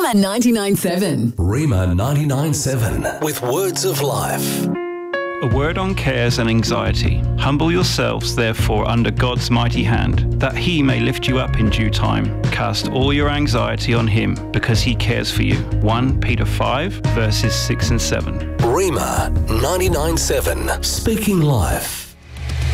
Rima 99.7. Rima 99.7 with words of life. A word on cares and anxiety. Humble yourselves, therefore, under God's mighty hand, that he may lift you up in due time. Cast all your anxiety on him, because he cares for you. 1 Peter 5, verses 6 and 7. Rima 99.7, speaking life.